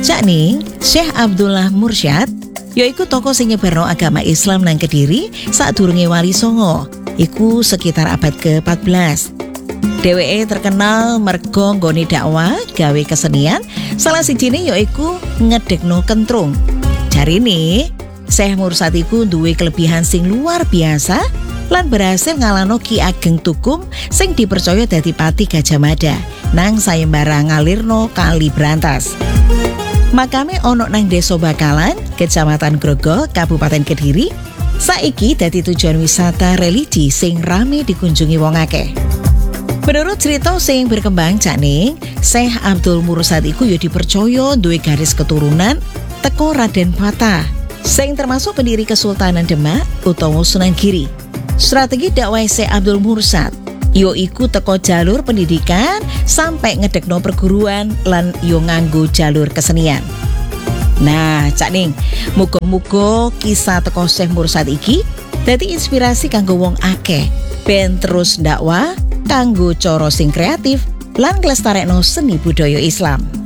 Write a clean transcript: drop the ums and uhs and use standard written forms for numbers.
Jakni Syekh Abdullah Mursyad yaiku tokoh sing nyebarno agama Islam nang Kediri sadurunge Wali Songo, iku sekitar abad ke-14. Dheweke terkenal merga nggone dakwah gawe kesenian, salah sijine yaiku ngedekno kentrung. Jarine Syekh Mursyad iku duwe kelebihan sing luar biasa lan berhasil ngalahno Ki Ageng Tukum sing dipercaya dadi pati Gajah Mada nang sayembara ngalirno Kali Brantas. Makame ono nang Desa Bakalan, Kecamatan Grogol, Kabupaten Kediri. Saiki dadi tujuan wisata religi sing rame dikunjungi wong akeh. Menurut cerita sing berkembang Jakning, Syekh Abdul Mursyad iku ya dipercaya duwe garis keturunan teko Raden Patah, sing termasuk pendiri Kesultanan Demak utawa Sunan Giri. Strategi dakwah Syekh Abdul Mursyad yo iku teko jalur pendidikan sampai ngedekno perguruan lan yo nganggo jalur kesenian. Nah, Jakning, muga-muga kisah teko Syekh Mursyad iki dadi inspirasi kanggo wong akeh ben terus dakwah kanggo cara sing kreatif lan nglestarekno seni budaya Islam.